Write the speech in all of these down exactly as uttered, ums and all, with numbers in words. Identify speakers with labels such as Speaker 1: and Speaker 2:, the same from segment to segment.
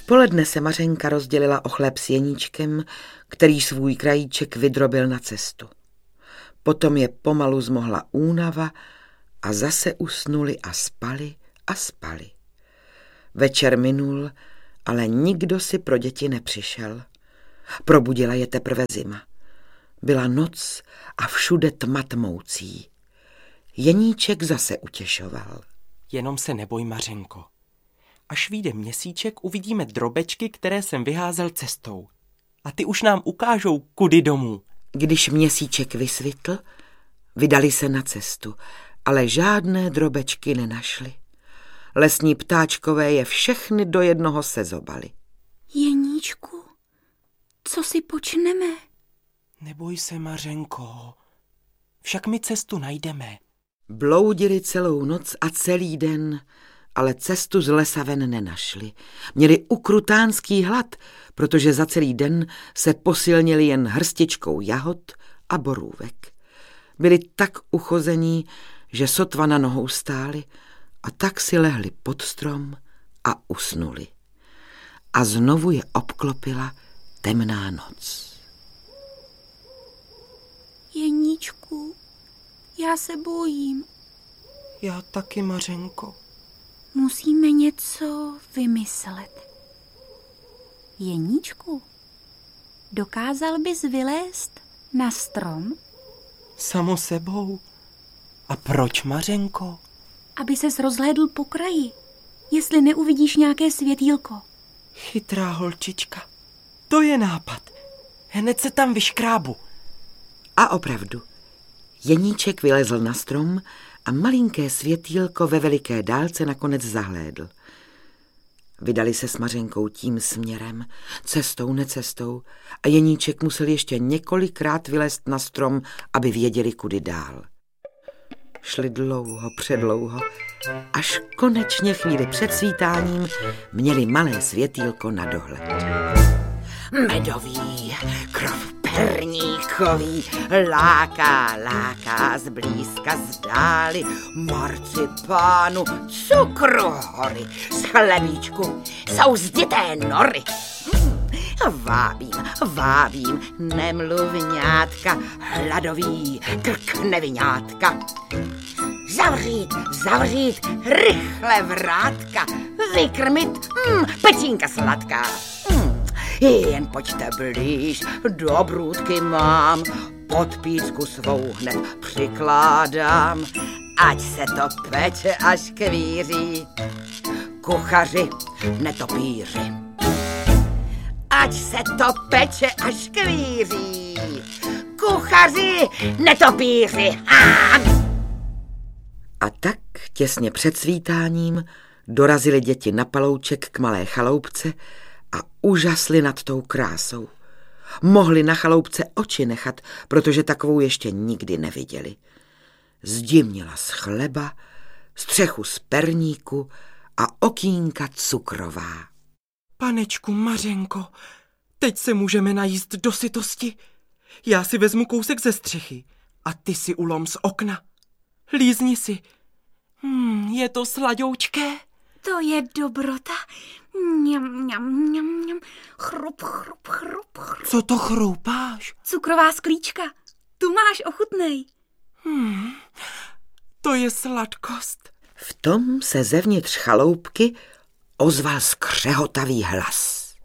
Speaker 1: poledne se Mařenka rozdělila o chléb s Jeníčkem, který svůj krajíček vydrobil na cestu. Potom je pomalu zmohla únava a zase usnuli a spali a spali. Večer minul, ale nikdo si pro děti nepřišel. Probudila je teprve zima. Byla noc a všude tma tmoucí. Jeníček zase utěšoval.
Speaker 2: Jenom se neboj, Mařenko. Až vyjde měsíček, uvidíme drobečky, které jsem vyházel cestou. A ty už nám ukážou, kudy domů.
Speaker 1: Když měsíček vysvitl, vydali se na cestu, ale žádné drobečky nenašli. Lesní ptáčkové je všechny do jednoho sezobali.
Speaker 3: Jeníčku, co si počneme?
Speaker 2: Neboj se, Mařenko, však my cestu najdeme.
Speaker 1: Bloudili celou noc a celý den, ale cestu z lesa ven nenašli. Měli ukrutánský hlad, protože za celý den se posilnili jen hrstičkou jahod a borůvek. Byli tak uchození, že sotva na nohou stáli a tak si lehli pod strom a usnuli. A znovu je obklopila temná noc.
Speaker 3: Jeníčku, já se bojím.
Speaker 2: Já taky, Mařenko.
Speaker 3: Musíme něco vymyslet. Jeníčku, dokázal bys vylézt na strom?
Speaker 2: Samo sebou. A proč, Mařenko?
Speaker 3: Aby ses rozhlédl po kraji, jestli neuvidíš nějaké světýlko.
Speaker 2: Chytrá holčička. To je nápad. Hned se tam vyškrábu.
Speaker 1: A opravdu, Jeníček vylezl na strom a malinké světýlko ve veliké dálce nakonec zahlédl. Vydali se s Mařenkou tím směrem, cestou, necestou, a Jeníček musel ještě několikrát vylézt na strom, aby věděli, kudy dál. Šli dlouho, předlouho, až konečně chvíli před svítáním měli malé světýlko na dohled. Medový, krov perníkový, láká, láká zblízka zdáli, marcipánu, cukru hory, z chlebíčku jsou zdité nory. Vábím, vábím, nemluvňátka, hladový krk neviňátka. Zavřít, zavřít, rychle vrátka, vykrmit, mm, pecínka sladká. Mm, jen pojďte blíž, do brůdky mám, pod pícku svou hned přikládám, ať se to peče až kvíří, kuchaři, netopíři. Ať se to peče až kvíří, kuchaři, netopíři. Ha! A tak těsně před svítáním dorazili děti na palouček k malé chaloupce a úžasli nad tou krásou. Mohli na chaloupce oči nechat, protože takovou ještě nikdy neviděli. Zdi měla z chleba, střechu z perníku a okýnka cukrová.
Speaker 2: Panečku Mařenko, teď se můžeme najíst do sytosti. Já si vezmu kousek ze střechy a ty si ulom z okna. Lízni si. Hmm, je to sladoučké.
Speaker 3: To je dobrota. Mňam, mňam, mňam, mňam. Chrup, chrup, chrup, chrup.
Speaker 2: Co to chroupáš?
Speaker 3: Cukrová sklíčka. Tu máš, ochutnej.
Speaker 2: Hmm, to je sladkost.
Speaker 1: V tom se zevnitř chaloupky ozval skřehotavý hlas.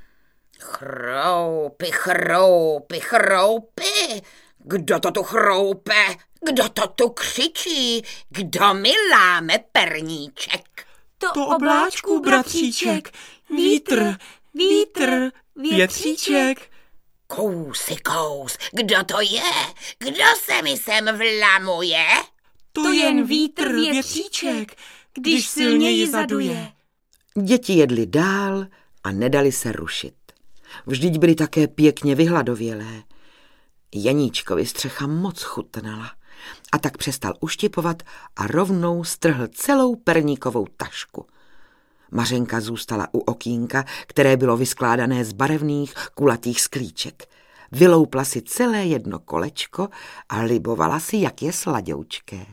Speaker 1: Chroupy, chroupy, chroupy. Kdo to tu chroupe? Kdo to tu křičí? Kdo mi láme perníček?
Speaker 3: To,
Speaker 2: to obláčku, bratříček. Vítr, vítr, větříček.
Speaker 1: Kousy, kous, kdo to je? Kdo se mi sem vlamuje?
Speaker 2: To jen vítr, větříček, když silněji zaduje.
Speaker 1: Děti jedli dál a nedali se rušit. Vždyť byli také pěkně vyhladovělé. Janíčkovi střecha moc chutnala a tak přestal uštěpovat a rovnou strhl celou perníkovou tašku. Mařenka zůstala u okýnka, které bylo vyskládané z barevných kulatých sklíček. Vyloupla si celé jedno kolečko a libovala si, jak je sladoučké.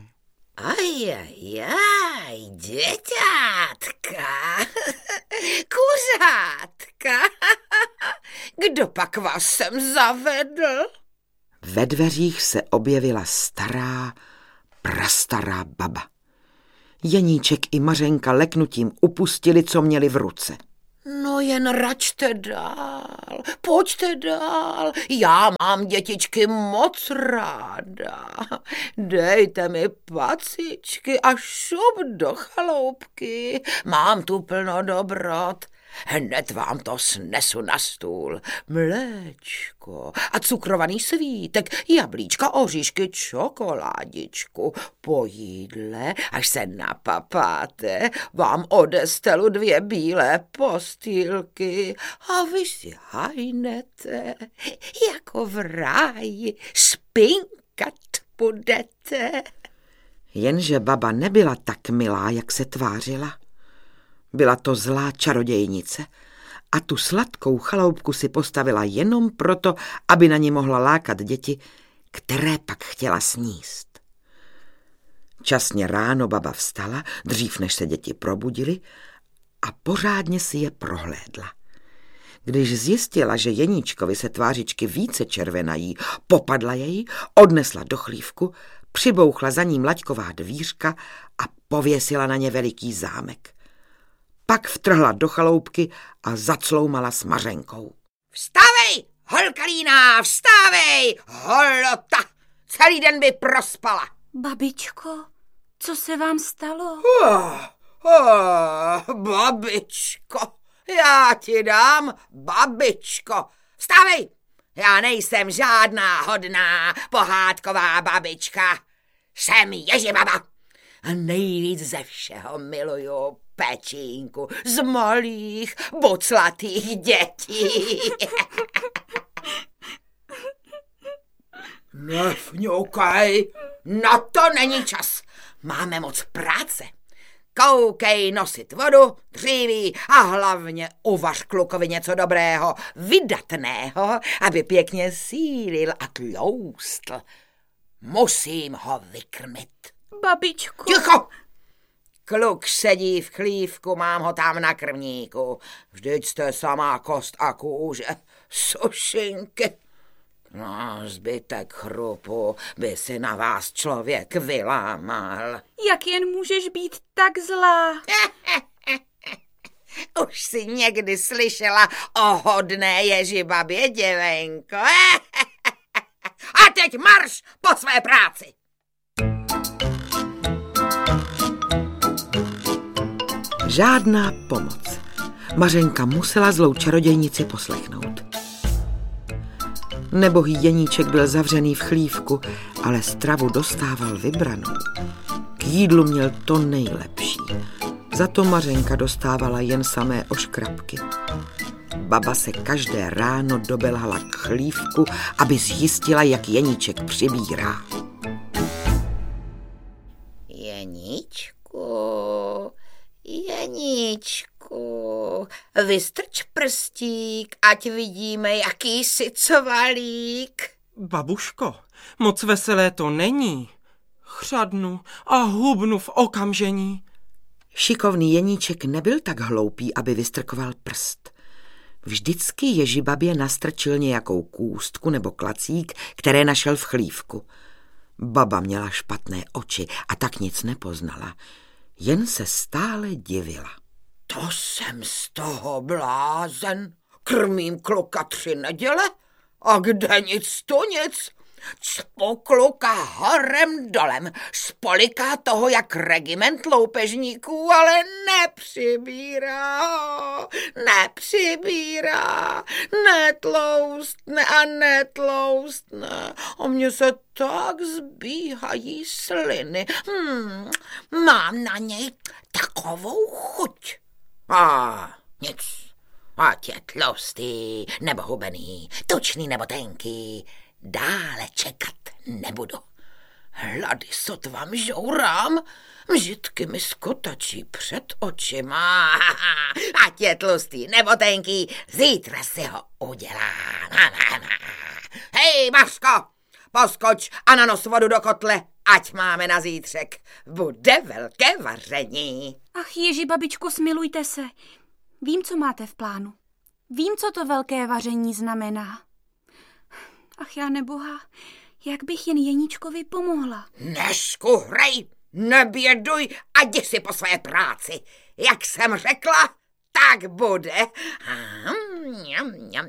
Speaker 1: Ajajaj, děťátka, kuřátka,
Speaker 4: kdopak vás sem zavedl?
Speaker 1: Ve dveřích se objevila stará, prastará baba. Jeníček i Mařenka leknutím upustili, co měli v ruce.
Speaker 4: No jen račte dál, pojďte dál, já mám dětičky moc ráda. Dejte mi pacičky a šup do chaloupky, mám tu plno dobrot. Hned vám to snesu na stůl. Mléčko a cukrovaný svítek, jablíčka, oříšky, čokoládičku. Po jídle, až se napapáte, vám odestelu dvě bílé postýlky a vy si hajnete, jako v ráji spinkat budete.
Speaker 1: Jenže baba nebyla tak milá, jak se tvářila. Byla to zlá čarodějnice a tu sladkou chaloupku si postavila jenom proto, aby na ní mohla lákat děti, které pak chtěla sníst. Časně ráno baba vstala, dřív než se děti probudily, a pořádně si je prohlédla. Když zjistila, že Jeníčkovi se tvářičky více červenají, popadla jej, odnesla do chlívku, přibouchla za ním laťková dvířka a pověsila na ně veliký zámek. Pak vtrhla do chaloupky a zacloumala s Mařenkou.
Speaker 4: Vstávej, holkalína, vstávej, holota, celý den by prospala.
Speaker 3: Babičko, co se vám stalo?
Speaker 4: Oh, oh, babičko, já ti dám, babičko. Vstávej, já nejsem žádná hodná pohádková babička. Jsem Ježibaba a nejvíc ze všeho miluju pečínku z malých boclatých dětí. Nefňukaj, na to není čas. Máme moc práce. Koukej nosit vodu, dříví a hlavně uvař klukovi něco dobrého, vydatného, aby pěkně sílil a tloustl. Musím ho vykrmit.
Speaker 3: Babičko.
Speaker 4: Ticho! Kluk sedí v chlívku, mám ho tam na krmníku. Vždyť jste samá kost a kůže, sušinky. No, zbytek chrupu by si na vás člověk vylámal.
Speaker 3: Jak jen můžeš být tak zlá?
Speaker 4: Už jsi někdy slyšela o hodné Ježibabě, děvenko? A teď marš po své práci!
Speaker 1: Žádná pomoc. Mařenka musela zlou čarodějnici poslechnout. Nebohý Jeníček byl zavřený v chlívku, ale stravu dostával vybranou. K jídlu měl to nejlepší. Za to Mařenka dostávala jen samé oškrapky. Baba se každé ráno dobelhala k chlívku, aby zjistila, jak Jeníček přibírá.
Speaker 4: Jeníčku, Jeníčku, vystrč prstík, ať vidíme, jaký jsi covalík.
Speaker 2: Babuško, moc veselé to není. Chřadnu a hubnu v okamžení.
Speaker 1: Šikovný Jeníček nebyl tak hloupý, aby vystrkoval prst. Vždycky Ježibabě nastrčil nějakou kůstku nebo klacík, které našel v chlívku. Baba měla špatné oči a tak nic nepoznala. Jen se stále divila.
Speaker 4: To jsem z toho blázen. Krmím kluka tři neděle a kde nic tu nic. Cpu kluka horem dolem, spoliká toho jak regiment loupežníků, ale nepřibírá, nepřibírá, netloustne a netloustne. A mně se tak zbíhají sliny. Hmm, mám na něj takovou chuť. A nic, ať je tlustý nebo hubený, tučný nebo tenký, dále čekat nebudu. Hlady sotva mžourám, mžitky mi skotačí před očima. Ať je tlustý nebo tenký, zítra si ho udělám. Hej, Mařko, poskoč a nanos vodu do kotle, ať máme na zítřek. Bude velké vaření.
Speaker 3: Ach, Ježi, babičko, smilujte se. Vím, co máte v plánu. Vím, co to velké vaření znamená. Ach já neboha, jak bych jen Jeníčkovi pomohla.
Speaker 4: Neskuhrej, neběduj a jdi si po své práci. Jak jsem řekla, tak bude. Hmm, mňam, mňam.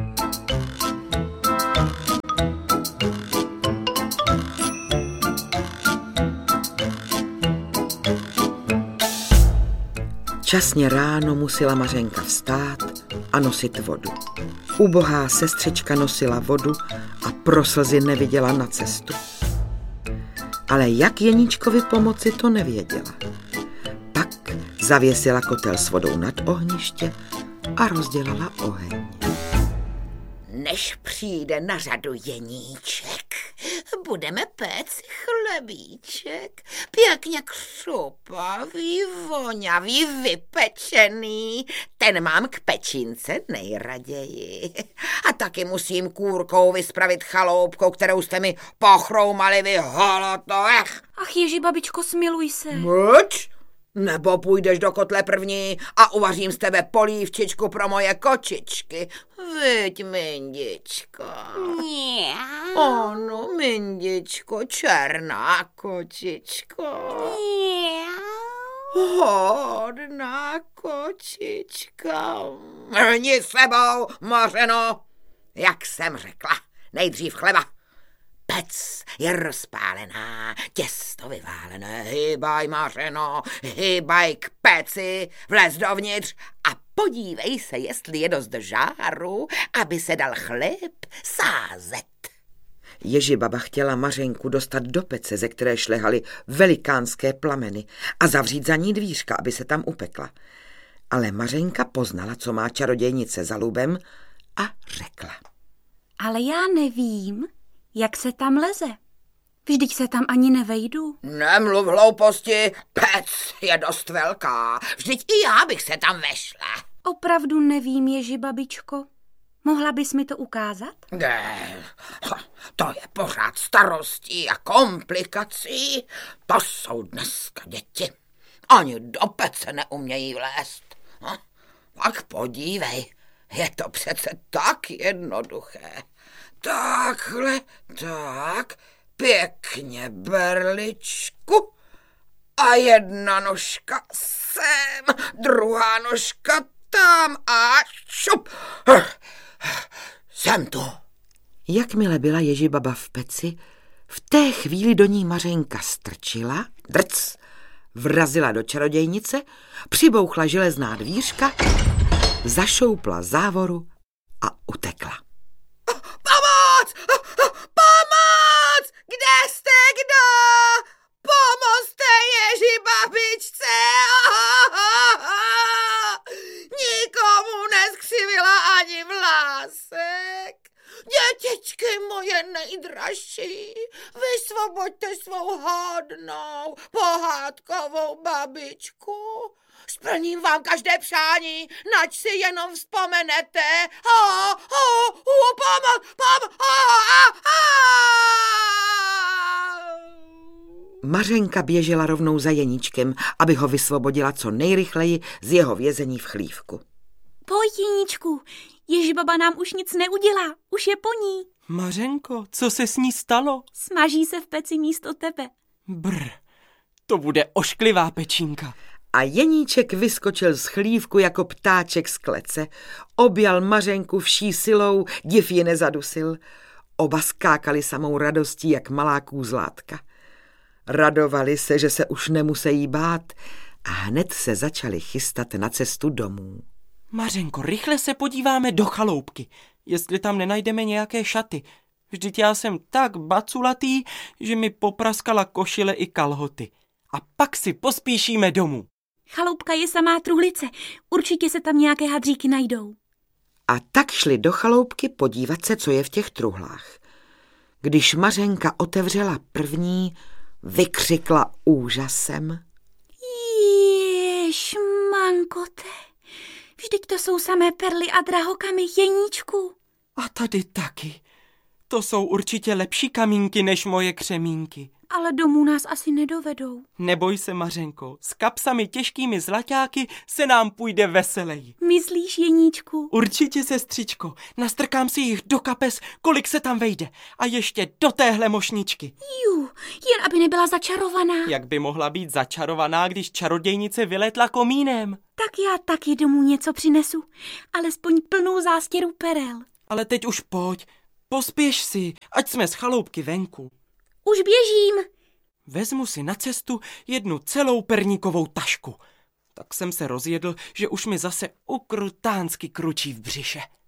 Speaker 1: Časně ráno musela Mařenka vstát a nosit vodu. Ubohá sestřička nosila vodu a pro slzy neviděla na cestu. Ale jak Jeníčkovi pomoci, to nevěděla. Pak zavěsila kotel s vodou nad ohniště a rozdělala oheň.
Speaker 4: Než přijde na řadu Jeníček, budeme péct chlebíček. Pěkně křupavý, voňavý, vypečený. Ten mám k pečínce nejraději. A taky musím kůrkou vyspravit chaloupkou, kterou jste mi pochroumali vy holotové.
Speaker 3: Ach Ježi, babičko, smiluj se.
Speaker 4: Buď? Nebo půjdeš do kotle první a uvařím z tebe polívčičku pro moje kočičky. Vyď, Mindičko. Ono, Mindičko, černá kočičko. Hodná kočička. Mrni sebou, Mařeno. Jak jsem řekla, nejdřív chleba. Pec je rozpálená, těsto vyválené, hýbaj, Mařeno, hýbaj k peci, vlez dovnitř a podívej se, jestli je dost žáru, aby se dal chléb sázet.
Speaker 1: Ježibaba chtěla Mařenku dostat do pece, ze které šlehaly velikánské plameny, a zavřít za ní dvířka, aby se tam upekla. Ale Mařenka poznala, co má čarodějnice za lubem, a řekla.
Speaker 3: Ale já nevím, jak se tam leze. Vždyť se tam ani nevejdu.
Speaker 4: Nemluv hlouposti, pec je dost velká. Vždyť i já bych se tam vešla.
Speaker 3: Opravdu nevím, Ježi, babičko. Mohla bys mi to ukázat?
Speaker 4: Ne, to je pořád starostí a komplikací. To jsou dneska děti. Ani do pece neumějí vlézt. Tak podívej, je to přece tak jednoduché. Takhle, tak, pěkně berličku a jedna nožka sem, druhá nožka tam a šup, jsem tu.
Speaker 1: Jakmile byla Ježibaba v peci, v té chvíli do ní Mařenka strčila, drc, vrazila do čarodějnice, přibouchla železná dvířka, zašoupla závoru a utekla.
Speaker 4: Pomoc! Pomoc! Kde jste, kdo? Pomozte Ježibabičce! Nikomu neskřivila ani vlásek. Dětičky moje nejdražší, vysvoboďte svou hodnou, pohádkovou babičku. Splním vám každé přání, nač si jenom vzpomenete. Ho, ho, ho, pomoc, pomoc, ho, ho, ho.
Speaker 1: Mařenka běžela rovnou za Jeníčkem, aby ho vysvobodila co nejrychleji z jeho vězení v chlívku.
Speaker 3: Pojď, Jeníčku, Ježibaba nám už nic neudělá, už je po ní.
Speaker 2: Mařenko, co se s ní stalo?
Speaker 3: Smaží se v peci místo tebe.
Speaker 2: Brr, to bude ošklivá pečínka.
Speaker 1: A Jeníček vyskočil z chlívku jako ptáček z klece, objal Mařenku vší silou, div ji nezadusil. Oba skákali samou radostí, jak malá kůzlátka. Radovali se, že se už nemusejí bát, a hned se začali chystat na cestu domů.
Speaker 2: Mařenko, rychle se podíváme do chaloupky, jestli tam nenajdeme nějaké šaty. Vždyť já jsem tak baculatý, že mi popraskala košile i kalhoty. A pak si pospíšíme domů.
Speaker 3: Chaloupka je samá truhlice, určitě se tam nějaké hadříky najdou.
Speaker 1: A tak šli do chaloupky podívat se, co je v těch truhlách. Když Mařenka otevřela první, vykřikla úžasem.
Speaker 3: Ježmankote, vždyť to jsou samé perly a drahokamy, Jeníčku.
Speaker 2: A tady taky. To jsou určitě lepší kamínky než moje křemínky.
Speaker 3: Ale domů nás asi nedovedou.
Speaker 2: Neboj se, Mařenko, s kapsami těžkými zlaťáky se nám půjde veseleji.
Speaker 3: Myslíš, Jeníčku?
Speaker 2: Určitě, sestřičko, nastrkám si jich do kapes, kolik se tam vejde. A ještě do téhle mošničky.
Speaker 3: Jú, jen aby nebyla začarovaná.
Speaker 2: Jak by mohla být začarovaná, když čarodějnice vyletla komínem?
Speaker 3: Tak já taky domů něco přinesu. Alespoň plnou zástěru perel.
Speaker 2: Ale teď už pojď, pospěš si, ať jsme z chaloupky venku.
Speaker 3: Už běžím.
Speaker 2: Vezmu si na cestu jednu celou perníkovou tašku. Tak jsem se rozjedl, že už mi zase ukrutánsky kručí v břiše.